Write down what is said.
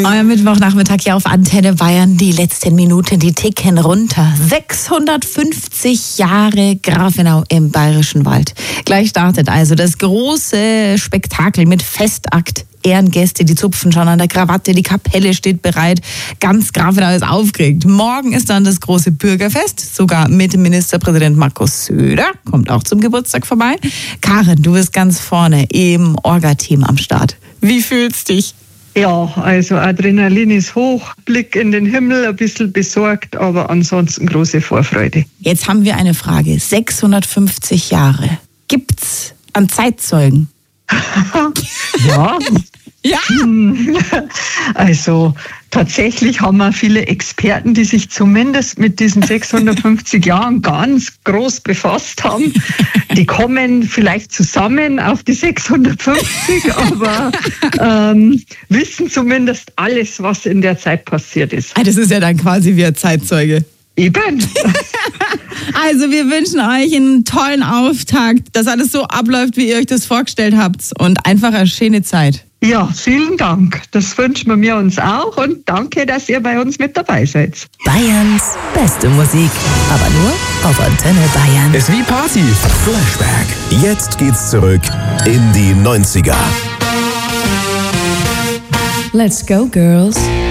Euer Mittwochnachmittag hier auf Antenne Bayern. Die letzten Minuten, die ticken runter. 650 Jahre Grafenau im Bayerischen Wald. Gleich startet also das große Spektakel mit Festakt. Ehrengäste, die zupfen schon an der Krawatte, die Kapelle steht bereit. Ganz Grafenau ist aufgeregt. Morgen ist dann das große Bürgerfest, sogar mit dem Ministerpräsident Markus Söder. Kommt auch zum Geburtstag vorbei. Karin, du bist ganz vorne im Orga-Team am Start. Wie fühlst du dich? Ja, also Adrenalin ist hoch, Blick in den Himmel, ein bisschen besorgt, aber ansonsten große Vorfreude. Jetzt haben wir eine Frage. 650 Jahre. Gibt's an Zeitzeugen? Ja. Ja. Also tatsächlich haben wir viele Experten, die sich zumindest mit diesen 650 Jahren ganz groß befasst haben. Die kommen vielleicht zusammen auf die 650, aber wissen zumindest alles, was in der Zeit passiert ist. Das ist ja dann quasi wie ein Zeitzeuge. Eben. Also wir wünschen euch einen tollen Auftakt, dass alles so abläuft, wie ihr euch das vorgestellt habt und einfach eine schöne Zeit. Ja, vielen Dank. Das wünschen wir uns auch und danke, dass ihr bei uns mit dabei seid. Bayerns beste Musik, aber nur auf Antenne Bayern. Ist wie Party. Flashback. Jetzt geht's zurück in die 90er. Let's go, girls.